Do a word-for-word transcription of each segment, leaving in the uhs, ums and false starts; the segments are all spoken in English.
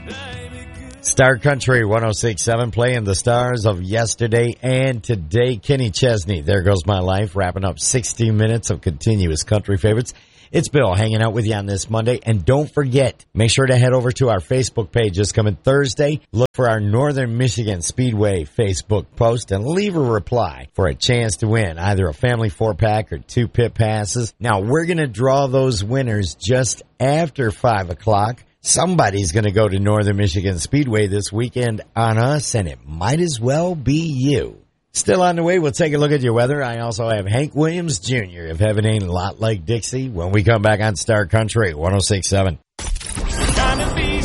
Star Country one oh six point seven playing the stars of yesterday and today. Kenny Chesney, There Goes My Life, wrapping up sixty minutes of continuous country favorites. It's Bill hanging out with you on this Monday. And don't forget, make sure to head over to our Facebook page this coming Thursday. Look for our Northern Michigan Speedway Facebook post and leave a reply for a chance to win either a family four-pack or two pit passes. Now, we're going to draw those winners just after five o'clock. Somebody's going to go to Northern Michigan Speedway this weekend on us, and it might as well be you. Still on the way, we'll take a look at your weather. I also have Hank Williams Junior If Heaven Ain't a Lot Like Dixie, when we come back on Star Country one oh six point seven. Trying to be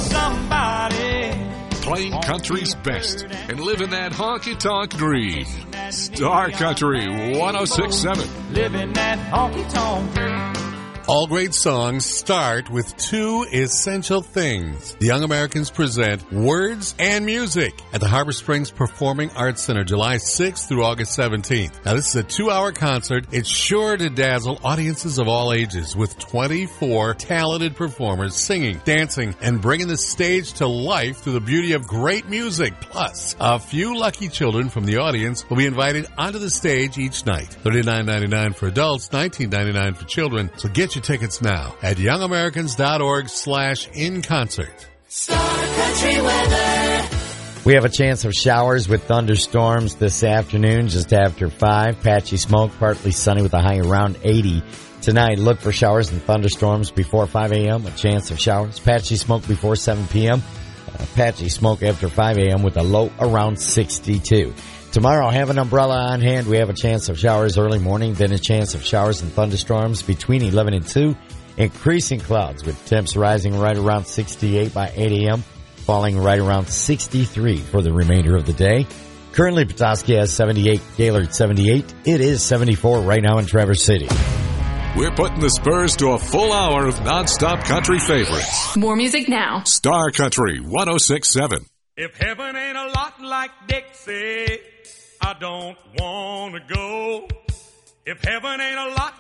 somebody. Playing country's best and living that honky-tonk dream. Star Country one oh six point seven. Living that honky-tonk dream. All great songs start with two essential things. The Young Americans present Words and Music at the Harbor Springs Performing Arts Center, July sixth through August seventeenth. Now, this is a two-hour concert. It's sure to dazzle audiences of all ages with twenty-four talented performers singing, dancing, and bringing the stage to life through the beauty of great music. Plus, a few lucky children from the audience will be invited onto the stage each night. thirty-nine ninety-nine for adults, nineteen ninety-nine for children. So get your tickets now at youngamericans.org slash in concert. Star Country weather. We have a chance of showers with thunderstorms this afternoon just after five. Patchy smoke, partly sunny with a high around eighty. Tonight, look for showers and thunderstorms before five a.m. A chance of showers. Patchy smoke before seven p.m. Uh, patchy smoke after five a.m. with a low around sixty-two. Tomorrow, have an umbrella on hand. We have a chance of showers early morning, then a chance of showers and thunderstorms between eleven and two. Increasing clouds with temps rising right around sixty-eight by eight a.m., falling right around sixty-three for the remainder of the day. Currently, Petoskey has seventy-eight, Gaylord seventy-eight. It is seventy-four right now in Traverse City. We're putting the spurs to a full hour of nonstop country favorites. More music now. Star Country one oh six point seven. If heaven ain't a lot like Dixie, I don't want to go. If heaven ain't a lot